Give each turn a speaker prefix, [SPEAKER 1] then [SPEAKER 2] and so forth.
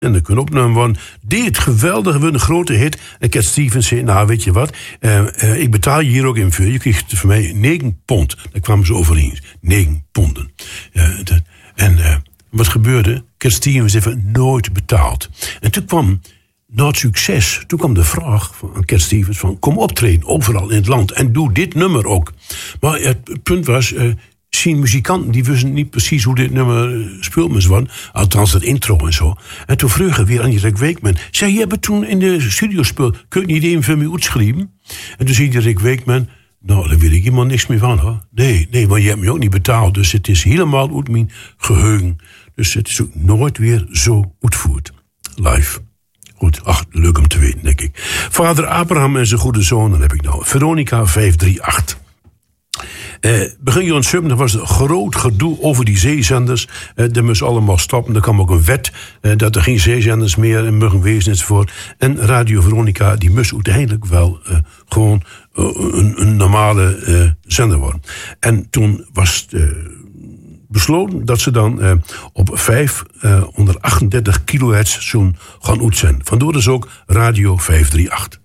[SPEAKER 1] En dat kon opgenomen worden. Deed geweldig, een grote hit. En Cat Stevens zei, nou weet je wat, ik betaal je hier ook in voor. Je kreeg voor mij 9 pond. Daar kwamen ze overeen. 9 ponden. Wat gebeurde? Cat Stevens heeft het nooit betaald. En toen kwam, na het succes, toen kwam de vraag van Cat Stevens van, kom optreden overal in het land en doe dit nummer ook. Maar het punt was, zien muzikanten, die wisten niet precies hoe dit nummer speeld moest worden. Althans, het intro en zo. En toen vroegen weer aan die Rick Wakeman. Zei, je hebt het toen in de studio gespeeld. Kun je niet even voor me uitschrijven? En toen zei die Rick Wakeman, nou, daar weet ik helemaal niks meer van, hoor. Nee, maar je hebt me ook niet betaald. Dus het is helemaal uit mijn geheugen. Dus het is ook nooit weer zo uitgevoerd. Live. Goed, leuk om te weten, denk ik. Vader Abraham en zijn goede zoon, dan heb ik nou. Veronica 538. Begin jaren 70 was er groot gedoe over die zeezenders. Dat moest allemaal stoppen. Er kwam ook een wet dat er geen zeezenders meer in mogen wezen enzovoort. En Radio Veronica die moest uiteindelijk wel gewoon een normale zender worden. En toen was besloten dat ze dan op 538 kilohertz zo'n gaan uitzenden. Vandoor dus ook Radio 538.